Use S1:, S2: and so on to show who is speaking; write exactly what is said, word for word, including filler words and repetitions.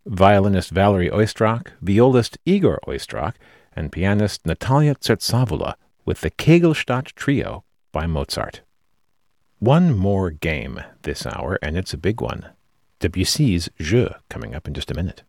S1: violinist Valery Oistrakh, violist Igor Oistrakh, and pianist Natalia Tsertsavoula with the Kegelstadt Trio by Mozart. One more game this hour, and it's a big one. Debussy's Jeu, coming up in just a minute.